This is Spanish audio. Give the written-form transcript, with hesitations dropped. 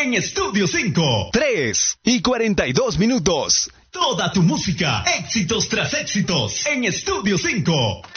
en Estudio 5. 3:42. Toda tu música, éxitos tras éxitos, en Estudio 5.